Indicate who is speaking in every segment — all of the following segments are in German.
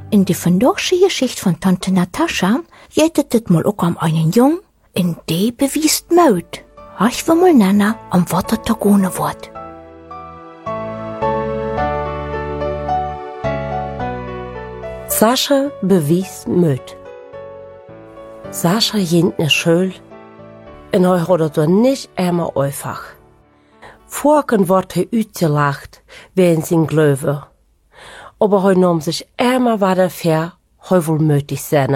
Speaker 1: In die vandaagse Geschichte von Tante Natascha geht es mal auch um einen Jungen, in der bewiest Mut. Ich will mal nennen, was er tagone wird.
Speaker 2: Sascha bewies Mut. Sascha ging in die Schule und er hat es nicht einmal einfach. Vorhin wird er ausgelacht wegen sein Glaube. Aber er nahm sich einmal weiter fair, er wohl mutig sein.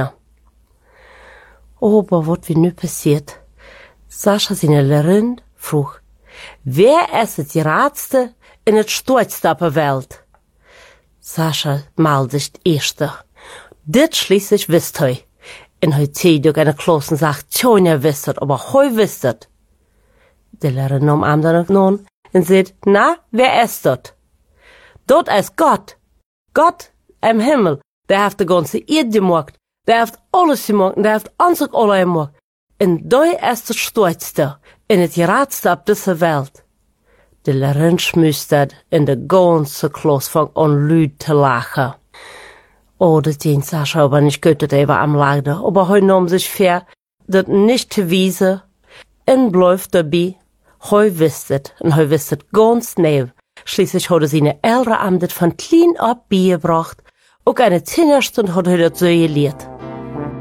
Speaker 2: Aber was wie nu passiert? Sascha seine Lehrerin frug, wer ist het raadste in het stootste op der Welt? Sascha malte sich erste. Dit schließlich wisst er. Und er zieht durch eine Klasse und sagt, Tjonja wisst het, aber heu wisst het. Die Lehrerin nahm ihm dann nun und sagt, na, wer ist das? Dort ist Gott. Gott im Himmel, der hat die ganze Erde gemacht, der hat alles gemacht, der hat uns auch alle gemacht. Und da ist das Stootste in het raadste op dieser Welt. Die Lehrerin schmüstert in der ganze Klasse fängt an laut zu lachen. Oh, das ging Sascha aber nicht gut, dass er am Lachen. Aber er nahm sich fair, das nicht zu wiesen, und bleibt dabei. Er wisset, und er wisset ganz neu. Schließlich hat er seine Eltern am das von klein ab beigebracht. Auch eine 10 Stunde hat er das so gelehrt.